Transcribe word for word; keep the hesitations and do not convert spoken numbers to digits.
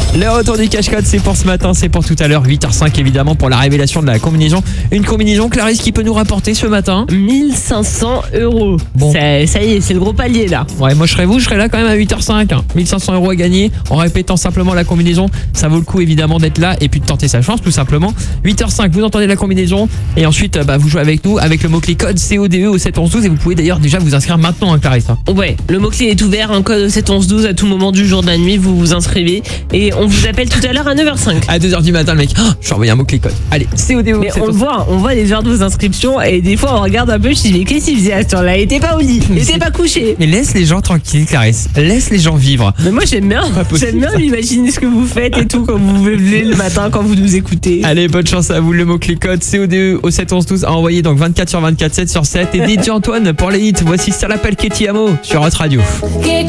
Le retour du cache-code, c'est pour ce matin, c'est pour tout à l'heure, huit heures cinq évidemment, pour la révélation de la combinaison. Une combinaison, Clarisse, qui peut nous rapporter ce matin mille cinq cents euros. Bon. Ça, ça y est, c'est le gros palier là. Ouais, moi je serais vous, je serais là quand même à huit heures cinq. Hein. mille cinq cents euros à gagner en répétant simplement la combinaison. Ça vaut le coup évidemment d'être là et puis de tenter sa chance tout simplement. huit heures cinq, vous entendez la combinaison et ensuite bah, vous jouez avec nous avec le mot-clé code C O D E au sept onze douze et vous pouvez d'ailleurs déjà vous inscrire maintenant, hein, Clarisse. Ouais, le mot-clé est ouvert, un code sept onze douze à tout moment du jour, de la nuit, vous vous inscrivez et on vous appelle tout à l'heure à neuf heures cinq. À deux heures du matin, le mec, oh, je suis envoyé un mot-clé code. Allez, C O D E au Mais sept on onze le douze. voit, on voit les heures de vos inscriptions et des fois on regarde un peu, je dis mais qu'est-ce qu'il faisait à ce temps-là? Il était pas au lit, il était pas couché. Mais laisse les gens tranquilles, Clarisse. Laisse les gens vivre. Mais moi j'aime bien, possible, j'aime bien ça. m'imaginer ce que vous faites et tout quand vous vous levez le matin, quand vous nous écoutez. Allez, bonne chance à vous. Le mot-clé code C O D E au sept onze douze à envoyer donc vingt-quatre sur vingt-quatre, sept sur sept. Et D J Antoine pour les hits. Voici Ça l'appelle Ketty Amo sur Hot Radio. Que